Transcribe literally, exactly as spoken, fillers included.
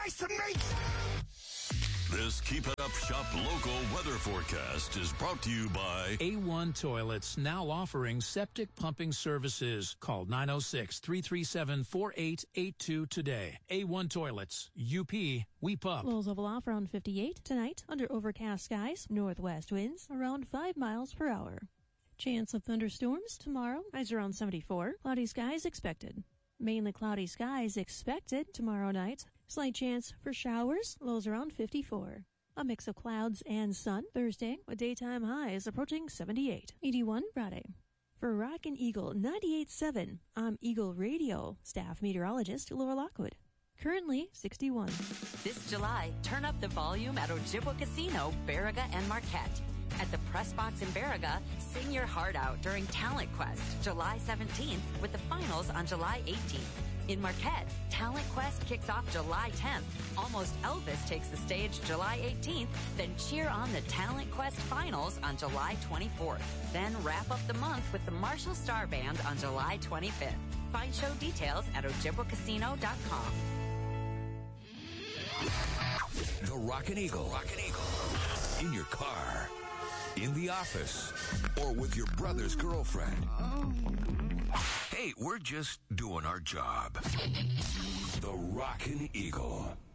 nice to meet you. This Keep It Up Shop local weather forecast is brought to you by A one Toilets, now offering septic pumping services. Call nine oh six, three three seven, four eight eight two today. A one Toilets, U P, we pump. Lows level off around fifty-eight. Tonight, under overcast skies, northwest winds around five miles per hour. Chance of thunderstorms tomorrow, highs around seventy-four. Cloudy skies expected. Mainly cloudy skies expected tomorrow night. Slight chance for showers, lows around fifty-four. A mix of clouds and sun Thursday, with daytime highs approaching seventy-eight. eighty-one Friday. For Rockin' Eagle ninety-eight point seven, I'm Eagle Radio staff meteorologist Laura Lockwood. Currently sixty-one. This July, turn up the volume at Ojibwa Casino, Baraga, and Marquette. At the Press Box in Baraga, sing your heart out during Talent Quest, July seventeenth, with the finals on July eighteenth. In Marquette, Talent Quest kicks off July tenth. Almost Elvis takes the stage July eighteenth. Then cheer on the Talent Quest finals on July twenty-fourth. Then wrap up the month with the Marshall Star Band on July twenty-fifth. Find show details at ojibwa casino dot com. The Rockin' Eagle. Rockin' Eagle. In your car, in the office, or with your brother's girlfriend. Hey, we're just doing our job. The Rockin' Eagle.